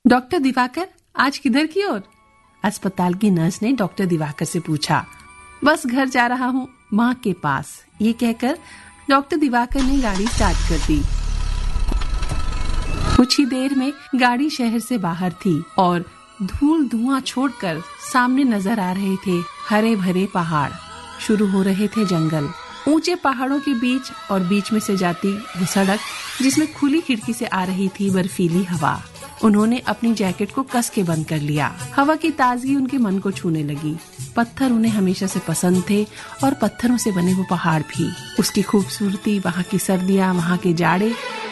Doctor Diwakar, आज किधर की ओर? अस्पताल की नर्स ने डॉक्टर दिवाकर से पूछा। बस घर जा रहा हूँ, माँ के पास। ये कहकर डॉक्टर दिवाकर ने गाड़ी स्टार्ट कर दी। कुछ ही देर में गाड़ी शहर से बाहर थी और धूल धुआं छोड़कर सामने नजर आ रहे थे हरे भरे पहाड़। शुरू हो रहे थे जंगल, ऊंचे पहाड़ों के बीच और बीच में से जाती वो सड़क जिसमें खुली खिड़की से आ रही थी बर्फीली हवा। उन्होंने अपनी जैकेट को कस के बंद कर लिया। हवा की ताजगी उनके मन को छूने लगी। पत्थर उन्हें हमेशा से पसंद थे और पत्थरों से बने वो पहाड़ भी। उसकी खूबसूरती, वहाँ की सर्दियाँ, वहाँ के जाड़े